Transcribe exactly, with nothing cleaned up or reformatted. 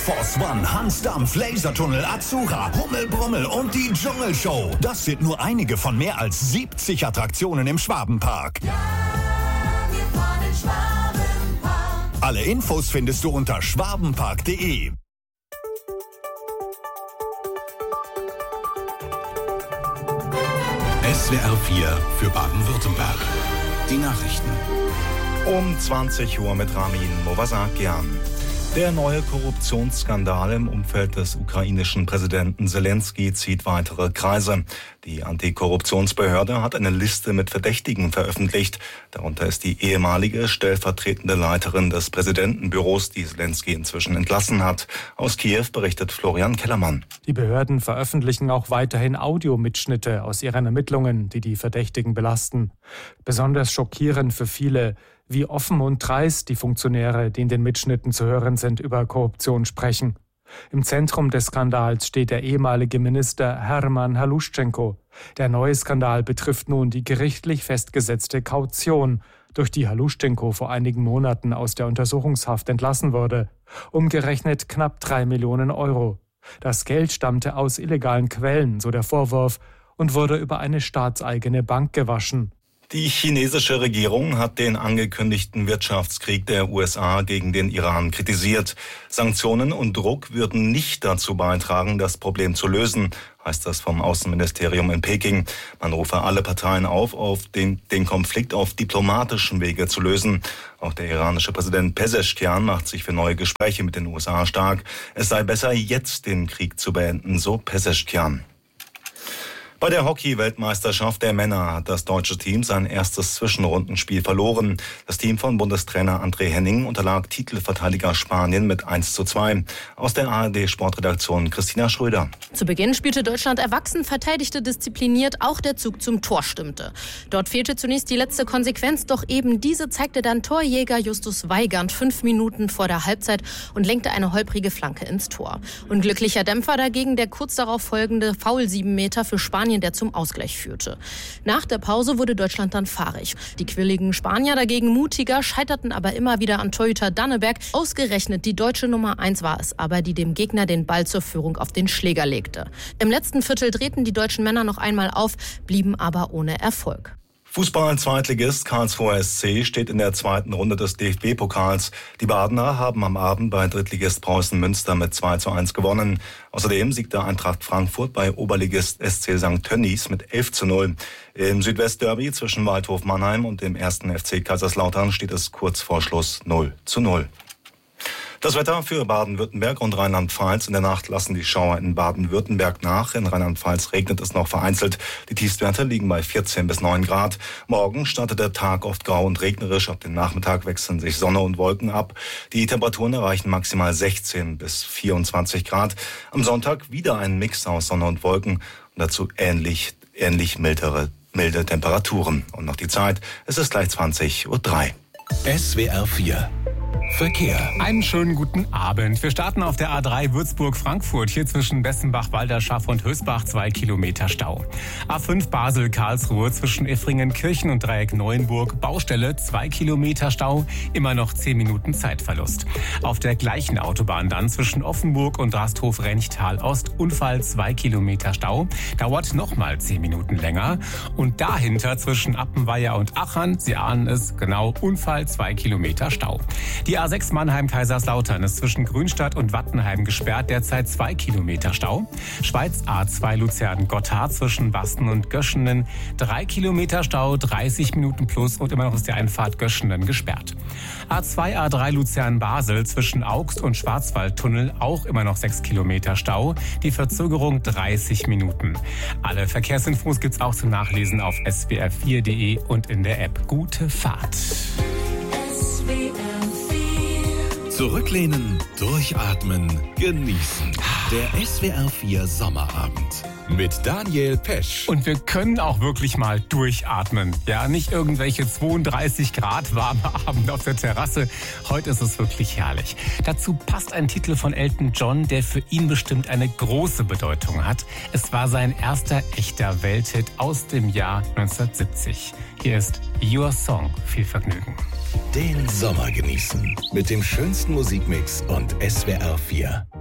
Force One, Hans Dampf, Lasertunnel, Azura, Hummel Brummel und die Dschungelshow. Das sind nur einige von mehr als siebzig Attraktionen im Schwabenpark. Ja, wir fahren in Schwabenpark. Alle Infos findest du unter schwabenpark punkt de. S W R vier für Baden-Württemberg. Die Nachrichten. Um zwanzig Uhr mit Ramin Movasakian. Der neue Korruptionsskandal im Umfeld des ukrainischen Präsidenten Selensky zieht weitere Kreise. Die Antikorruptionsbehörde hat eine Liste mit Verdächtigen veröffentlicht. Darunter ist die ehemalige stellvertretende Leiterin des Präsidentenbüros, die Selensky inzwischen entlassen hat. Aus Kiew berichtet Florian Kellermann. Die Behörden veröffentlichen auch weiterhin Audiomitschnitte aus ihren Ermittlungen, die die Verdächtigen belasten. Besonders schockierend für viele, wie offen und dreist die Funktionäre, die in den Mitschnitten zu hören sind, über Korruption sprechen. Im Zentrum des Skandals steht der ehemalige Minister Hermann Haluschenko. Der neue Skandal betrifft nun die gerichtlich festgesetzte Kaution, durch die Haluschenko vor einigen Monaten aus der Untersuchungshaft entlassen wurde. Umgerechnet knapp drei Millionen Euro. Das Geld stammte aus illegalen Quellen, so der Vorwurf, und wurde über eine staatseigene Bank gewaschen. Die chinesische Regierung hat den angekündigten Wirtschaftskrieg der U S A gegen den Iran kritisiert. Sanktionen und Druck würden nicht dazu beitragen, das Problem zu lösen, heißt das vom Außenministerium in Peking. Man rufe alle Parteien auf, auf den, den Konflikt auf diplomatischem Wege zu lösen. Auch der iranische Präsident Pezeshkian macht sich für neue Gespräche mit den U S A stark. Es sei besser, jetzt den Krieg zu beenden, so Pezeshkian. Bei der Hockey-Weltmeisterschaft der Männer hat das deutsche Team sein erstes Zwischenrundenspiel verloren. Das Team von Bundestrainer André Henning unterlag Titelverteidiger Spanien mit eins zu zwei. Aus der A R D-Sportredaktion Christina Schröder. Zu Beginn spielte Deutschland erwachsen, verteidigte diszipliniert, auch der Zug zum Tor stimmte. Dort fehlte zunächst die letzte Konsequenz, doch eben diese zeigte dann Torjäger Justus Weigand fünf Minuten vor der Halbzeit und lenkte eine holprige Flanke ins Tor. Unglücklicher Dämpfer dagegen der kurz darauf folgende Foul sieben Meter für Spanien, der zum Ausgleich führte. Nach der Pause wurde Deutschland dann fahrig. Die quirligen Spanier dagegen mutiger, scheiterten aber immer wieder an Torhüter Danneberg. Ausgerechnet die deutsche Nummer eins war es aber, die dem Gegner den Ball zur Führung auf den Schläger legte. Im letzten Viertel drehten die deutschen Männer noch einmal auf, blieben aber ohne Erfolg. Fußball-Zweitligist Karlsruher S C steht in der zweiten Runde des D F B-Pokals. Die Badener haben am Abend bei Drittligist Preußen Münster mit zwei zu eins gewonnen. Außerdem siegte Eintracht Frankfurt bei Oberligist S C Sankt Tönnies mit elf zu null. Im Südwestderby zwischen Waldhof Mannheim und dem ersten F C Kaiserslautern steht es kurz vor Schluss null zu null. Das Wetter für Baden-Württemberg und Rheinland-Pfalz. In der Nacht lassen die Schauer in Baden-Württemberg nach. In Rheinland-Pfalz regnet es noch vereinzelt. Die Tiefstwerte liegen bei vierzehn bis neun Grad. Morgen startet der Tag oft grau und regnerisch. Ab dem Nachmittag wechseln sich Sonne und Wolken ab. Die Temperaturen erreichen maximal sechzehn bis vierundzwanzig Grad. Am Sonntag wieder ein Mix aus Sonne und Wolken und dazu ähnlich, ähnlich mildere, milde Temperaturen. Und noch die Zeit, es ist gleich zwanzig Uhr drei. S W R vier Verkehr. Einen schönen guten Abend. Wir starten auf der A drei Würzburg-Frankfurt. Hier zwischen Bessenbach-Walderschaff und Hösbach zwei Kilometer Stau. A fünf Basel-Karlsruhe zwischen Effringen-Kirchen und Dreieck-Neuenburg. Baustelle zwei Kilometer Stau. Immer noch zehn Minuten Zeitverlust. Auf der gleichen Autobahn dann zwischen Offenburg und Rasthof-Renchtal-Ost. Unfall zwei Kilometer Stau. Dauert nochmal zehn Minuten länger. Und dahinter zwischen Appenweier und Achern, Sie ahnen es, genau, Unfall zwei Kilometer Stau. Die A sechs Mannheim-Kaiserslautern ist zwischen Grünstadt und Wattenheim gesperrt, derzeit zwei Kilometer Stau. Schweiz A zwei Luzern-Gotthard zwischen Basten und Göschenen, drei Kilometer Stau, dreißig Minuten plus und immer noch ist die Einfahrt Göschenen gesperrt. A zwei A drei Luzern-Basel zwischen Augst und Schwarzwaldtunnel, auch immer noch sechs Kilometer Stau, die Verzögerung dreißig Minuten. Alle Verkehrsinfos gibt's auch zum Nachlesen auf s w r vier punkt de und in der App. Gute Fahrt. Zurücklehnen, durchatmen, genießen. Der S W R vier Sommerabend mit Daniel Pesch. Und wir können auch wirklich mal durchatmen. Ja, nicht irgendwelche zweiunddreißig Grad warme Abend auf der Terrasse. Heute ist es wirklich herrlich. Dazu passt ein Titel von Elton John, der für ihn bestimmt eine große Bedeutung hat. Es war sein erster echter Welthit aus dem Jahr neunzehnhundertsiebzig. Hier ist Your Song. Viel Vergnügen. Den Sommer genießen mit dem schönsten Musikmix und S W R vier.